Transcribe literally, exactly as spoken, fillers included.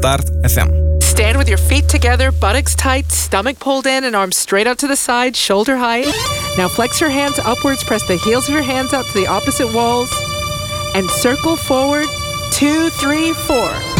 Start F M. Stand with your feet together, buttocks tight, stomach pulled in, and arms straight out to the side, shoulder height. Now flex your hands upwards, press the heels of your hands out to the opposite walls, and circle forward, two, three, four.